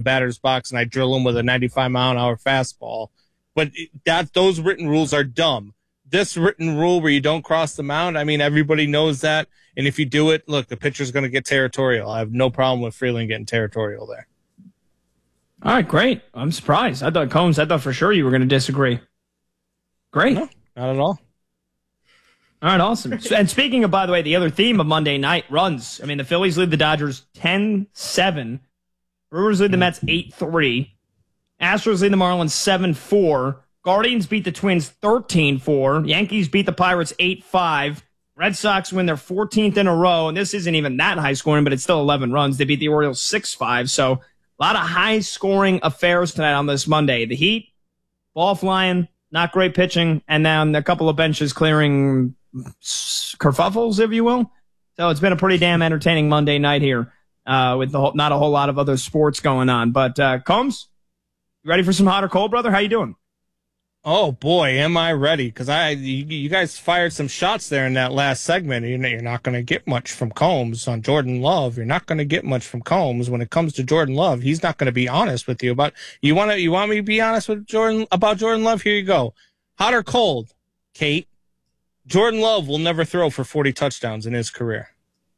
batter's box and I drill him with a 95-mile-an-hour fastball. But those written rules are dumb. This written rule where you don't cross the mound, I mean, everybody knows that. And if you do it, look, the pitcher's going to get territorial. I have no problem with Freeland getting territorial there. All right, great. I'm surprised. I thought for sure you were going to disagree. Great. No, not at all. All right, awesome. And speaking of, by the way, the other theme of Monday night, runs. I mean, the Phillies lead the Dodgers 10-7. Brewers lead the Mets 8-3. Astros lead the Marlins 7-4. Guardians beat the Twins 13-4. Yankees beat the Pirates 8-5. Red Sox win their 14th in a row, and this isn't even that high scoring, but it's still 11 runs. They beat the Orioles 6-5. So a lot of high scoring affairs tonight on this Monday. The Heat, ball flying, not great pitching, and then a couple of benches clearing kerfuffles, if you will. So it's been a pretty damn entertaining Monday night here with not a whole lot of other sports going on. But Combs, you ready for some hot or cold, brother? How you doing? Oh, boy, am I ready, because you guys fired some shots there in that last segment. You're not going to get much from Combs on Jordan Love. You're not going to get much from Combs when it comes to Jordan Love. He's not going to be honest with you about you want me to be honest with Jordan about Jordan Love? Here you go. Hot or cold, Kate? Jordan Love will never throw for 40 touchdowns in his career.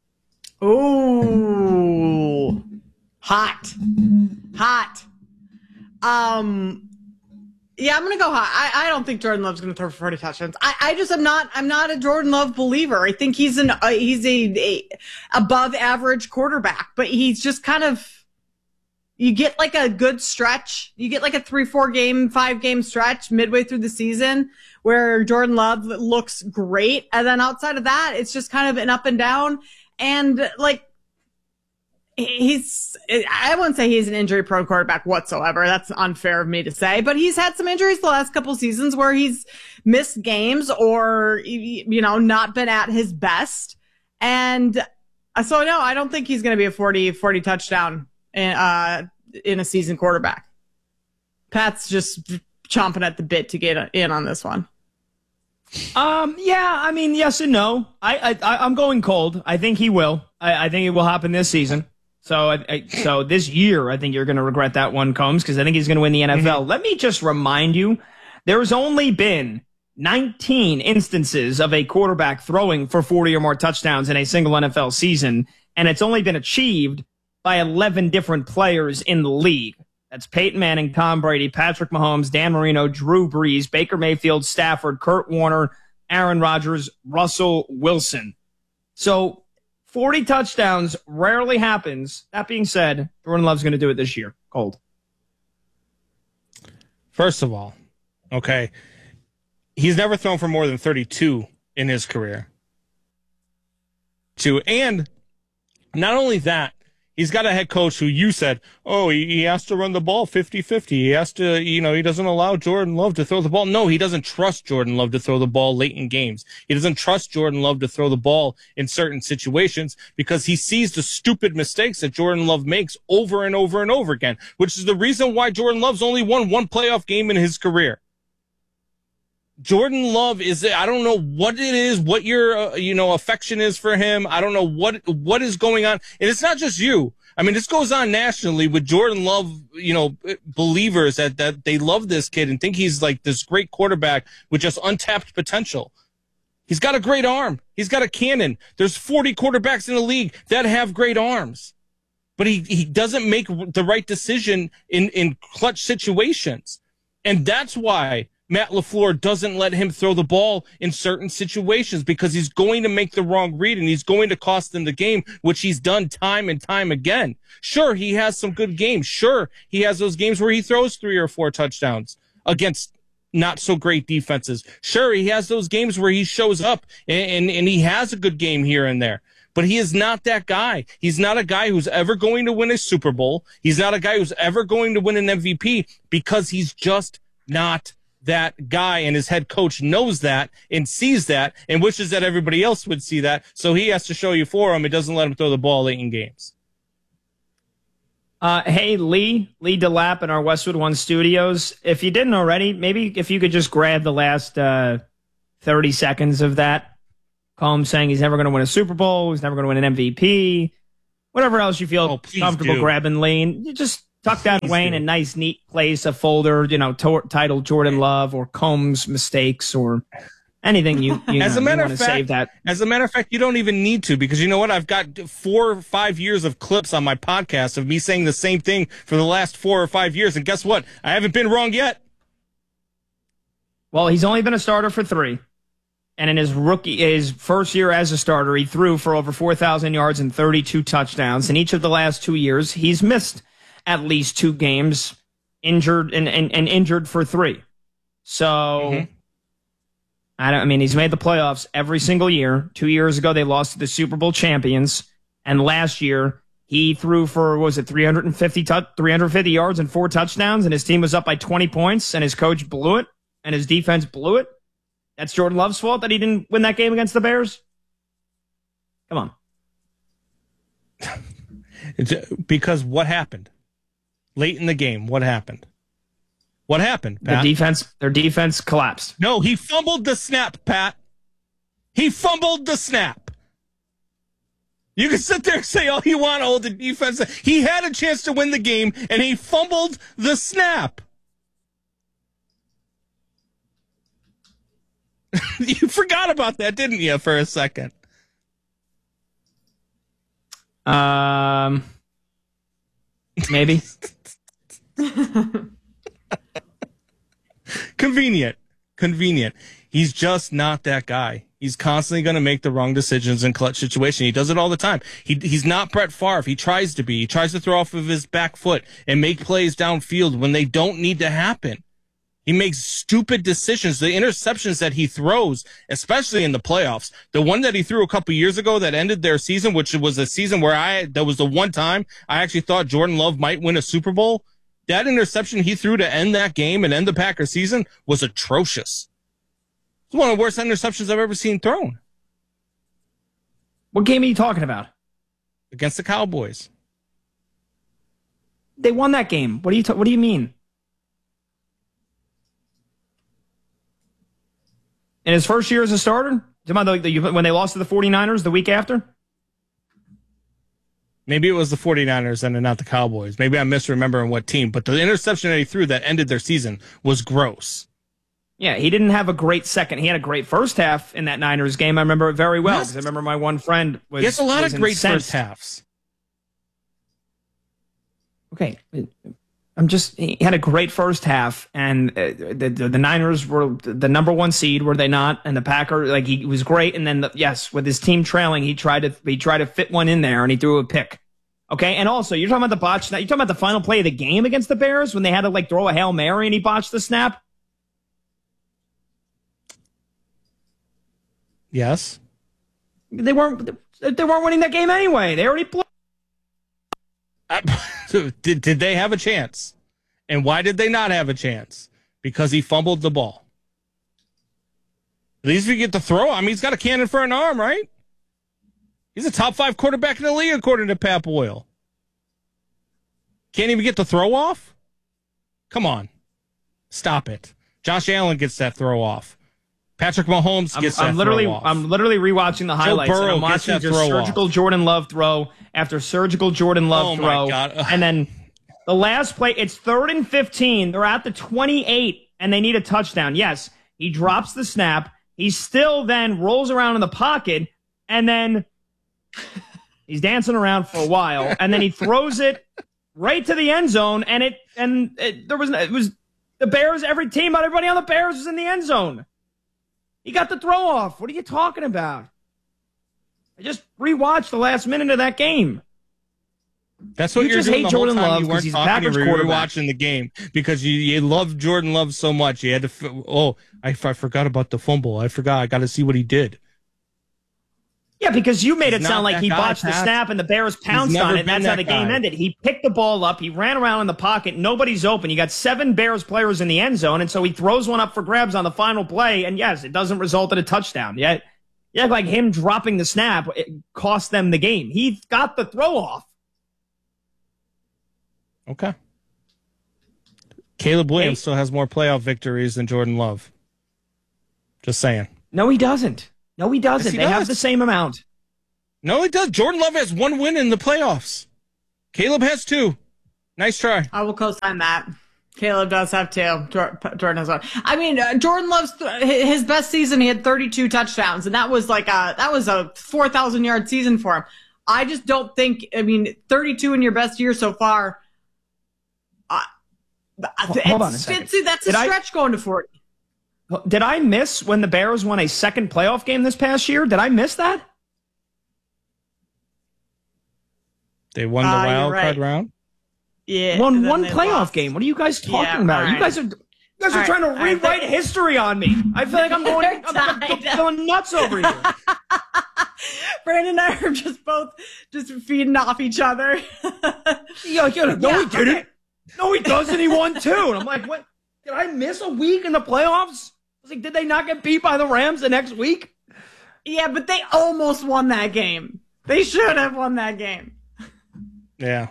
Ooh. Hot. Yeah, I'm going to go hot. I don't think Jordan Love's going to throw for 40 touchdowns. I'm not a Jordan Love believer. I think he's a above average quarterback, but he's just kind of, you get like a good stretch. You get like a 3-4 game, 5 game stretch midway through the season where Jordan Love looks great. And then outside of that, it's just kind of an up and down. And like, I wouldn't say he's an injury prone quarterback whatsoever. That's unfair of me to say, but he's had some injuries the last couple seasons where he's missed games or, not been at his best. And so, no, I don't think he's going to be a 40 touchdown in a season quarterback. Pat's just chomping at the bit to get in on this one. Yeah, I mean, yes and no. I'm going cold. I think he will. I think it will happen this season. So so this year, I think you're going to regret that one, Combs, because I think he's going to win the NFL. Mm-hmm. Let me just remind you, there's only been 19 instances of a quarterback throwing for 40 or more touchdowns in a single NFL season, and it's only been achieved by 11 different players in the league. That's Peyton Manning, Tom Brady, Patrick Mahomes, Dan Marino, Drew Brees, Baker Mayfield, Stafford, Kurt Warner, Aaron Rodgers, Russell Wilson. So 40 touchdowns rarely happens. That being said, Jordan Love's going to do it this year. Cold. First of all, okay, he's never thrown for more than 32 in his career. And not only that, he's got a head coach who you said, he has to run the ball 50-50. He has to, he doesn't allow Jordan Love to throw the ball. No, he doesn't trust Jordan Love to throw the ball late in games. He doesn't trust Jordan Love to throw the ball in certain situations because he sees the stupid mistakes that Jordan Love makes over and over and over again, which is the reason why Jordan Love's only won one playoff game in his career. Jordan Love I don't know what it is, what your, affection is for him. I don't know what is going on. And it's not just you. I mean, this goes on nationally with Jordan Love, believers that they love this kid and think he's like this great quarterback with just untapped potential. He's got a great arm. He's got a cannon. There's 40 quarterbacks in the league that have great arms. But he doesn't make the right decision in clutch situations. And that's why Matt LaFleur doesn't let him throw the ball in certain situations because he's going to make the wrong read and he's going to cost them the game, which he's done time and time again. Sure, he has some good games. Sure, he has those games where he throws 3 or 4 touchdowns against not so great defenses. Sure, he has those games where he shows up and he has a good game here and there. But he is not that guy. He's not a guy who's ever going to win a Super Bowl. He's not a guy who's ever going to win an MVP because he's just not that guy, and his head coach knows that and sees that and wishes that everybody else would see that. So he has to show you for him. It doesn't let him throw the ball late in games. Hey, Lee DeLapp in our Westwood One studios. If you didn't already, maybe if you could just grab the last 30 seconds of that. Combs saying he's never going to win a Super Bowl. He's never going to win an MVP. Whatever else you feel comfortable grabbing, Lee. You just tuck that away in a nice, neat place, a folder, titled Jordan Love or Combs mistakes or anything you as a matter want of to fact, save that. As a matter of fact, you don't even need to, because you know what? I've got 4 or 5 years of clips on my podcast of me saying the same thing for the last 4 or 5 years. And guess what? I haven't been wrong yet. Well, he's only been a starter for 3. And in his first year as a starter, he threw for over 4,000 yards and 32 touchdowns. In each of the last 2 years, he's missed at least 2 games, injured and injured for 3. So, he's made the playoffs every single year. 2 years ago, they lost to the Super Bowl champions. And last year, he threw for, 350 yards and 4 touchdowns, and his team was up by 20 points, and his coach blew it, and his defense blew it. That's Jordan Love's fault that he didn't win that game against the Bears? Come on. Because what happened? Late in the game, what happened? What happened, Pat? Their defense collapsed. No, he fumbled the snap, Pat. He fumbled the snap. You can sit there and say all you want, the defense. He had a chance to win the game, and he fumbled the snap. You forgot about that, didn't you, for a second? Maybe. Convenient. He's just not that guy. He's constantly going to make the wrong decisions in clutch situation. He does it all the time. He's not Brett Favre. He tries to be. He tries to throw off of his back foot and make plays downfield when they don't need to happen. He makes stupid decisions. The interceptions that he throws, especially in the playoffs, the one that he threw a couple years ago that ended their season, which was a season where that was the one time I actually thought Jordan Love might win a Super Bowl. That interception he threw to end that game and end the Packers season was atrocious. It's one of the worst interceptions I've ever seen thrown. What game are you talking about? Against the Cowboys. They won that game. What do you mean? In his first year as a starter? When they lost to the 49ers the week after? Maybe it was the 49ers and not the Cowboys. Maybe I'm misremembering what team. But the interception that he threw that ended their season was gross. Yeah, he didn't have a great second. He had a great first half in that Niners game. I remember it very well because I remember my one friend was. He has a lot of great incensed. first halves. Okay. He had a great first half, and the Niners were the number 1 seed, were they not? And the Packers, he was great. And then, with his team trailing, he tried to fit one in there, and he threw a pick. Okay, and also, you're talking about the botch. You're talking about the final play of the game against the Bears when they had to throw a Hail Mary and he botched the snap. Yes. They weren't winning that game anyway. They already blew. Did they have a chance? And why did they not have a chance? Because he fumbled the ball. At least if you get the throw. He's got a cannon for an arm, right? He's a top 5 quarterback in the league, according to Pat Boyle. Can't even get the throw off? Come on. Stop it. Josh Allen gets that throw off. Patrick Mahomes gets that throw off. I'm literally rewatching the highlights. Joe Burrow and I'm gets watching that just throw surgical off. Jordan Love throw after surgical Jordan Love throw. Oh, my God. And then the last play, it's 3rd and 15. They're at the 28, and they need a touchdown. Yes, he drops the snap. He still then rolls around in the pocket, and then he's dancing around for a while, and then he throws it right to the end zone, and it was the Bears. Everybody on the Bears was in the end zone. He got the throw off. What are you talking about? I just rewatched the last minute of that game. That's what You you're just doing hate the whole Jordan time Love you 'cause weren't he's a talking. Packers You were quarterback. watching the game because you love Jordan Love so much. You had to. I forgot about the fumble. I forgot. I got to see what he did. Yeah, because you made it He's sound not like that he guy, botched the Pat. snap and the Bears pounced never on it, and been that's how that the game guy. ended. He picked the ball up, he ran around in the pocket, nobody's open. You got 7 Bears players in the end zone, and so he throws one up for grabs on the final play, and yes, it doesn't result in a touchdown. Yeah, like him dropping the snap, it cost them the game. He got the throw off. Okay. Caleb Williams still has more playoff victories than Jordan Love. Just saying. No, he doesn't. Yes, he They have does. the same amount. No, he does. Jordan Love has 1 win in the playoffs. Caleb has 2. Nice try. I will co-sign that. Caleb does have two. Jordan has one. I mean, Jordan Love's his best season. He had 32 touchdowns, and that was a 4,000 yard season for him. I just don't think. I mean, 32 in your best year so far. Hold on a second. That's a stretch going to 40. Did I miss when the Bears won a second playoff game this past year? Did I miss that? They won the wild card round. Yeah, won one playoff game. What are you guys talking about? Right. You guys are trying to rewrite history on me. I feel like I'm going nuts over here. Brandon and I are just feeding off each other. He didn't. No, he doesn't. He won two. And I'm like, what? Did I miss a week in the playoffs? I was like, did they not get beat by the Rams the next week? Yeah, but they almost won that game. They should have won that game. Yeah.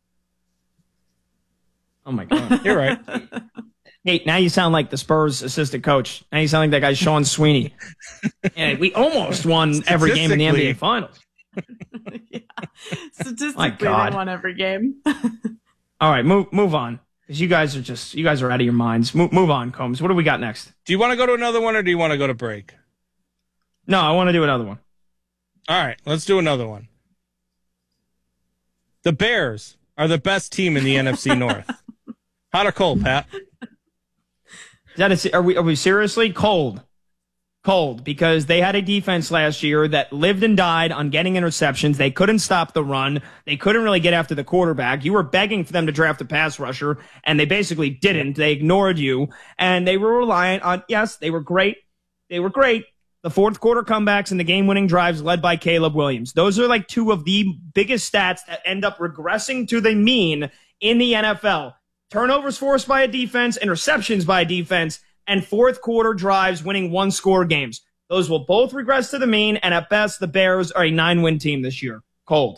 Oh, my God. You're right. Hey, now you sound like the Spurs assistant coach. Now you sound like that guy Sean Sweeney. And we almost won every game in the NBA Finals. Yeah. Statistically, they won every game. All right, move on. Because you guys are out of your minds. Move on, Combs. What do we got next? Do you want to go to another one, or do you want to go to break? No, I want to do another one. All right, let's do another one. The Bears are the best team in the NFC North. Hot or cold, Pat? Are we seriously cold? Cold, because they had a defense last year that lived and died on getting interceptions. They couldn't stop the run. They couldn't really get after the quarterback. You were begging for them to draft a pass rusher, and they basically didn't. They ignored you, and they were reliant on, yes, they were great. They were great. The fourth quarter comebacks and the game-winning drives led by Caleb Williams. Those are like two of the biggest stats that end up regressing to the mean in the NFL. Turnovers forced by a defense, interceptions by a defense, and fourth quarter drives winning one-score games. Those will both regress to the mean, and at best, the Bears are a 9-win team this year. Cold.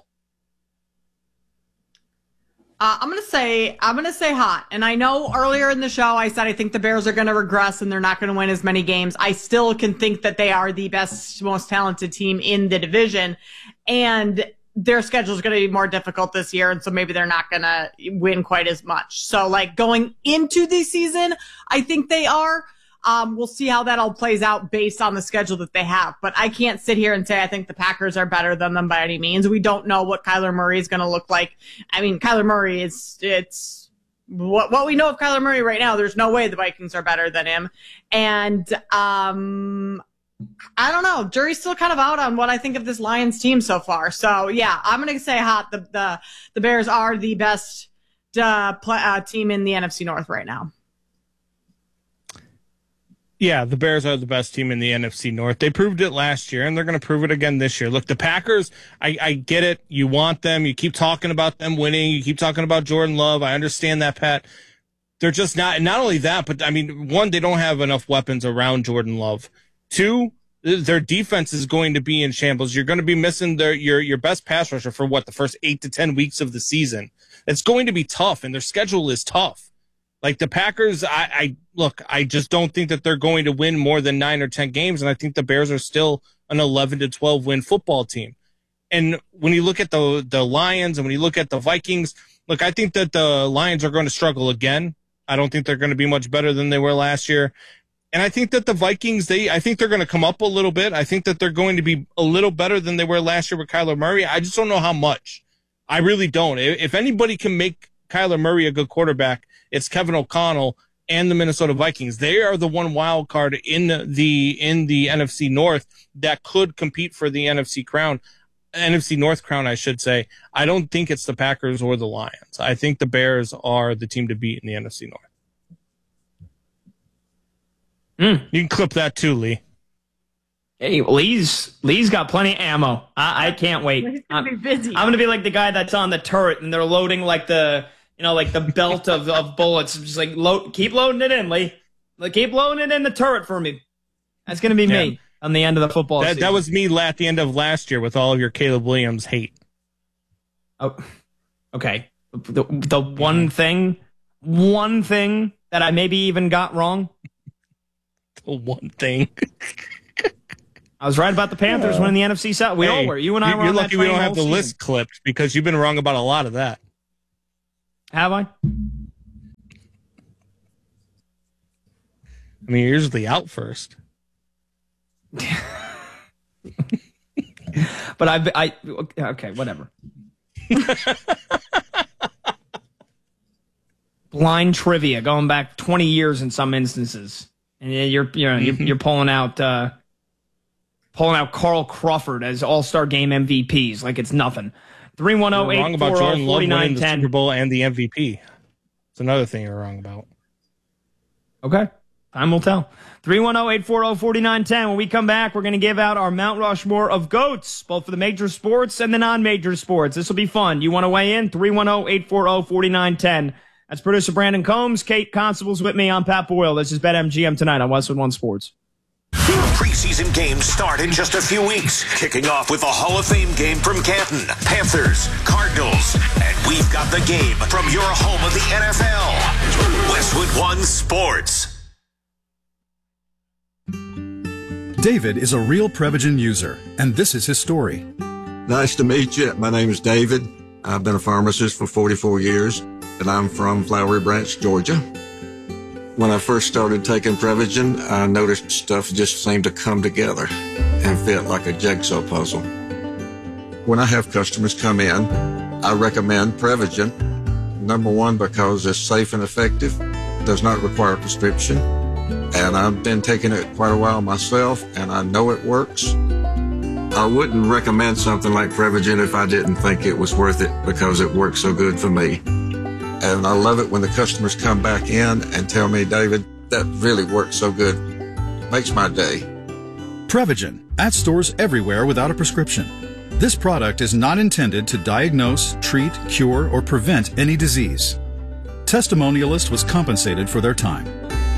I'm gonna say hot. And I know earlier in the show I said I think the Bears are gonna regress and they're not gonna win as many games. I still can think that they are the best, most talented team in the division, and their schedule is going to be more difficult this year, and so maybe they're not going to win quite as much. So, like, going into the season, I think they are. We'll see how that all plays out based on the schedule that they have. But I can't sit here and say I think the Packers are better than them by any means. We don't know what Kyler Murray is going to look like. I mean, Kyler Murray it's what we know of Kyler Murray right now. There's no way the Vikings are better than him. And, I don't know. Jury's still kind of out on what I think of this Lions team so far. So yeah, I'm going to say hot. The Bears are the best team in the NFC North right now. Yeah, the Bears are the best team in the NFC North. They proved it last year, and they're going to prove it again this year. Look, the Packers, I get it. You want them. You keep talking about them winning. You keep talking about Jordan Love. I understand that, Pat. They're just not. And not only that, but I mean, one, they don't have enough weapons around Jordan Love. Two, their defense is going to be in shambles. You're going to be missing your best pass rusher for the first 8 to 10 weeks of the season. It's going to be tough, and their schedule is tough. Like the Packers, I just don't think that they're going to win more than 9 or 10 games, and I think the Bears are still an 11 to 12 win football team. And when you look at the Lions and when you look at the Vikings, look, I think that the Lions are going to struggle again. I don't think they're going to be much better than they were last year. And I think that the Vikings, I think they're going to come up a little bit. I think that they're going to be a little better than they were last year with Kyler Murray. I just don't know how much. I really don't. If anybody can make Kyler Murray a good quarterback, it's Kevin O'Connell and the Minnesota Vikings. They are the one wild card in the NFC North that could compete for the NFC North crown, I should say. I don't think it's the Packers or the Lions. I think the Bears are the team to beat in the NFC North. You can clip that too, Lee. Hey, Lee's got plenty of ammo. I can't wait. He's gonna be busy. I'm gonna be like the guy that's on the turret and they're loading like the belt of bullets. Just like keep loading it in, Lee. Keep loading it in the turret for me. That's gonna be me on the end of the football season. That was me at the end of last year with all of your Caleb Williams hate. Oh, okay. The one thing that I maybe even got wrong. One thing. I was right about the Panthers winning the NFC South. We all were. You and I were on that train. You're lucky we don't have the list clipped because you've been wrong about a lot of that. Have I? I mean, you're usually out first. But okay, whatever. Blind trivia going back 20 years in some instances, and you're pulling out Carl Crawford as All-Star Game MVPs like it's nothing. 310-840-4910. Wrong about Jordan Love winning the Super Bowl and the MVP. It's another thing you're wrong about. Okay. Time will tell. 310-840-4910. When we come back, we're going to give out our Mount Rushmore of GOATs, both for the major sports and the non-major sports. This will be fun. You want to weigh in? 310-840-4910. That's producer Brandon Combs. Kate Constable's with me. I'm Pat Boyle. This is BetMGM tonight on Westwood One Sports. Preseason games start in just a few weeks, kicking off with a Hall of Fame game from Canton, Panthers, Cardinals, and we've got the game from your home of the NFL, Westwood One Sports. David is a real Prevagen user, and this is his story. Nice to meet you. My name is David. I've been a pharmacist for 44 years, and I'm from Flowery Branch, Georgia. When I first started taking Prevagen, I noticed stuff just seemed to come together and fit like a jigsaw puzzle. When I have customers come in, I recommend Prevagen. Number one, because it's safe and effective, does not require a prescription, and I've been taking it quite a while myself, and I know it works. I wouldn't recommend something like Prevagen if I didn't think it was worth it because it works so good for me. And I love it when the customers come back in and tell me, David, that really works so good. Makes my day. Prevagen, at stores everywhere without a prescription. This product is not intended to diagnose, treat, cure, or prevent any disease. Testimonialist was compensated for their time.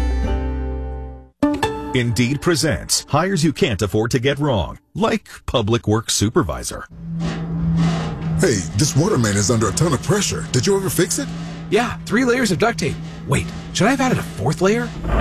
Indeed presents hires you can't afford to get wrong, like public works supervisor. Hey, this water main is under a ton of pressure. Did you ever fix it? Yeah, 3 layers of duct tape. Wait, should I have added a 4th layer?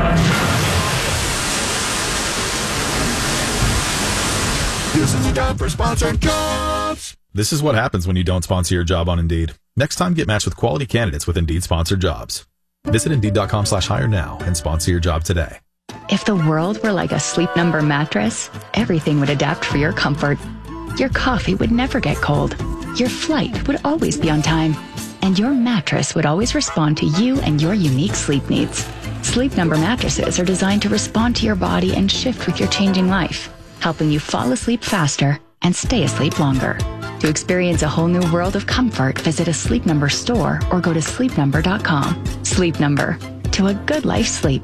This is the time for sponsored jobs. This is what happens when you don't sponsor your job on Indeed. Next time, get matched with quality candidates with Indeed sponsored jobs. Visit Indeed.com/hire now and sponsor your job today. If the world were like a Sleep Number mattress, everything would adapt for your comfort. Your coffee would never get cold. Your flight would always be on time. And your mattress would always respond to you and your unique sleep needs. Sleep Number mattresses are designed to respond to your body and shift with your changing life, helping you fall asleep faster and stay asleep longer. To experience a whole new world of comfort, visit a Sleep Number store or go to sleepnumber.com. Sleep Number. To a good life sleep.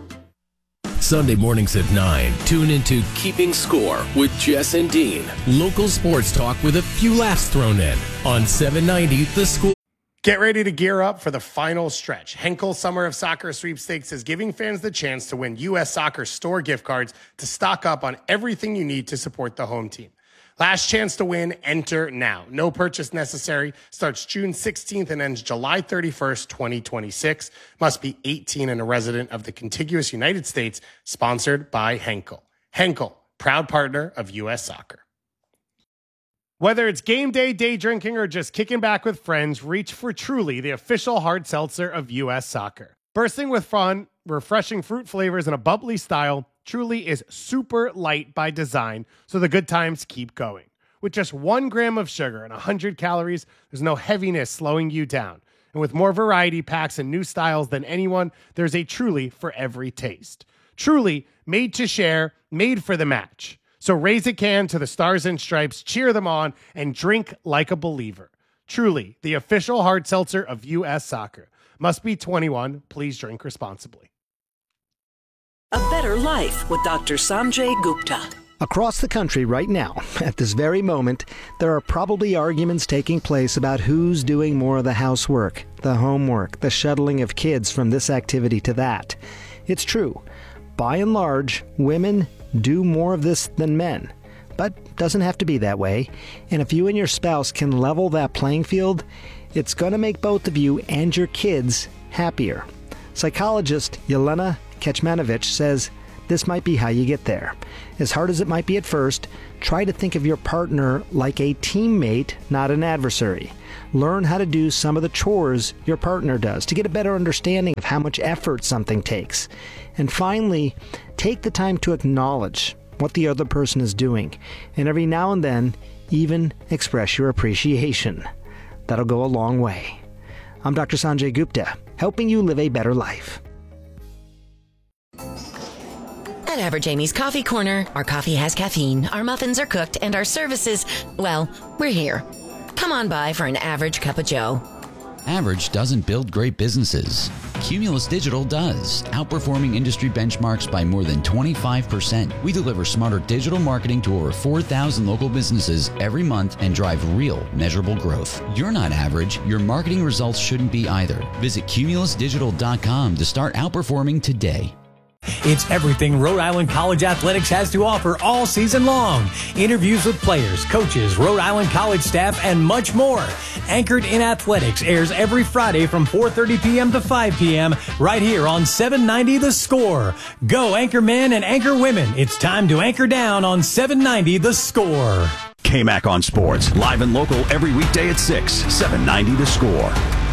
Sunday mornings at 9, tune into Keeping Score with Jess and Dean. Local sports talk with a few laughs thrown in on 790 The School. Get ready to gear up for the final stretch. Henkel Summer of Soccer Sweepstakes is giving fans the chance to win U.S. Soccer store gift cards to stock up on everything you need to support the home team. Last chance to win, enter now. No purchase necessary. Starts June 16th and ends July 31st, 2026. Must be 18 and a resident of the contiguous United States. Sponsored by Henkel. Henkel, proud partner of U.S. Soccer. Whether it's game day, day drinking, or just kicking back with friends, reach for Truly, the official hard seltzer of U.S. Soccer. Bursting with fun, refreshing fruit flavors, and a bubbly style, Truly is super light by design, so the good times keep going. With just 1 gram of sugar and 100 calories, there's no heaviness slowing you down. And with more variety packs and new styles than anyone, there's a Truly for every taste. Truly, made to share, made for the match. So raise a can to the Stars and Stripes, cheer them on, and drink like a believer. Truly, the official hard seltzer of U.S. Soccer. Must be 21. Please drink responsibly. A better life with Dr. Sanjay Gupta. Across the country right now, at this very moment, there are probably arguments taking place about who's doing more of the housework, the homework, the shuttling of kids from this activity to that. It's true. By and large, women do more of this than men. But doesn't have to be that way. And if you and your spouse can level that playing field, it's going to make both of you and your kids happier. Psychologist Yelena Kecmanovic says this might be how you get there. As hard as it might be at first, try to think of your partner like a teammate, not an adversary. Learn how to do some of the chores your partner does to get a better understanding of how much effort something takes. And finally, take the time to acknowledge what the other person is doing, and every now and then, even express your appreciation. That'll go a long way. I'm Dr. Sanjay Gupta, helping you live a better life. At Average Amy's Coffee Corner, our coffee has caffeine, our muffins are cooked, and our services, well, we're here. Come on by for an average cup of joe. Average doesn't build great businesses. Cumulus Digital does, outperforming industry benchmarks by more than 25%. We deliver smarter digital marketing to over 4,000 local businesses every month and drive real, measurable growth. You're not average. Your marketing results shouldn't be either. Visit cumulusdigital.com to start outperforming today. It's everything Rhode Island College Athletics has to offer all season long. Interviews with players, coaches, Rhode Island College staff, and much more. Anchored in Athletics airs every Friday from 4:30 p.m. to 5 p.m. right here on 790 The Score. Go Anchor Men and Anchor Women. It's time to anchor down on 790 The Score. KMAC on Sports, live and local every weekday at 6, 790 The Score.